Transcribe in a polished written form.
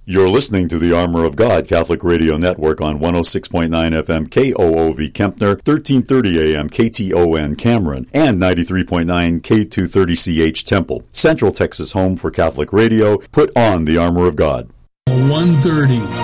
You're listening to the Armor of God Catholic Radio Network on 106.9 FM KOOV Kempner, 1330 AM KTON Cameron, and 93.9 K230CH Temple. Central Texas home for Catholic radio. Put on the Armor of God. 1:30.